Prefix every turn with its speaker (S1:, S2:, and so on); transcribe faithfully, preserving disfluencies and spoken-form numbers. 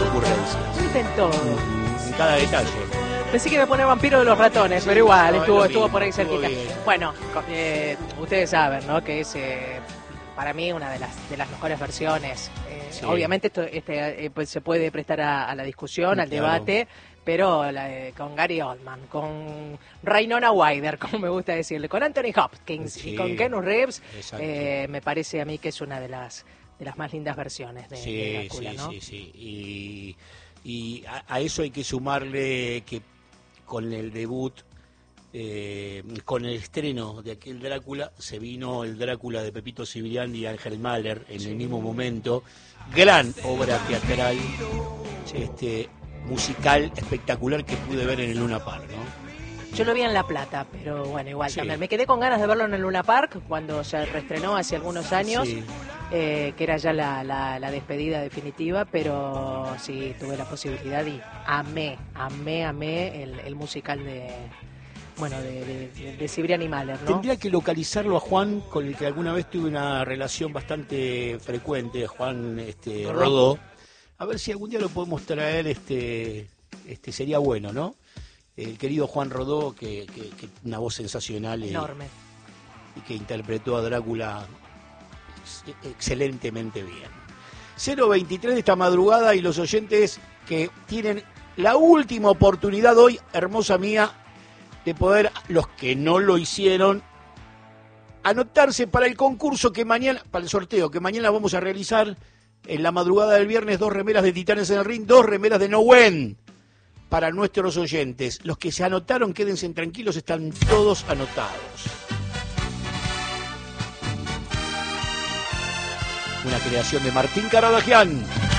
S1: ocurrencias.
S2: Meten todo.
S1: En cada detalle.
S2: Pensé que iba a poner Vampiro de los Ratones, sí, pero igual,
S1: no,
S2: estuvo,
S1: mismo,
S2: estuvo por ahí
S1: estuvo
S2: cerquita.
S1: bien.
S2: Bueno, eh, ustedes saben, ¿no? Que es eh, para mí una de las de las mejores versiones. Eh, sí. Obviamente esto este, eh, pues se puede prestar a, a la discusión, sí, al claro. debate, pero la, eh, con Gary Oldman, con Winona Ryder, como me gusta decirle, con Anthony Hopkins sí. y con Keanu Reeves, eh, me parece a mí que es una de las de las más lindas versiones de,
S1: sí,
S2: de Drácula,
S1: sí,
S2: ¿no?
S1: Sí, sí, y, y a, a eso hay que sumarle que con el debut, eh, con el estreno de aquel Drácula, se vino el Drácula de Pepito Cibrián y Ángel Mahler en sí. el mismo momento. Gran obra teatral, sí. este musical espectacular que pude ver en el Luna Park, ¿no?
S2: Yo lo vi en La Plata, pero bueno, igual
S1: sí.
S2: también. Me quedé con ganas de verlo en el Luna Park cuando se reestrenó hace algunos años, sí. eh, que era ya la, la, la despedida definitiva, pero sí, tuve la posibilidad y amé, amé, amé el, el musical de... Bueno, de, de, de Cibrián y Mahler, ¿no?
S1: Tendría que localizarlo a Juan, con el que alguna vez tuve una relación bastante frecuente, Juan este, Rodó. A ver si algún día lo podemos traer, este, este sería bueno, ¿no? El querido Juan Rodó, que, que, que una voz sensacional.
S2: Enorme.
S1: Y, y que interpretó a Drácula excelentemente bien. cero veintitrés de esta madrugada y los oyentes que tienen la última oportunidad hoy, hermosa mía, de poder, los que no lo hicieron, anotarse para el concurso que mañana, para el sorteo que mañana vamos a realizar en la madrugada del viernes, dos remeras de Titanes en el Ring, dos remeras de Nowen para nuestros oyentes. Los que se anotaron, quédense tranquilos, están todos anotados. Una creación de Martín Caradagian.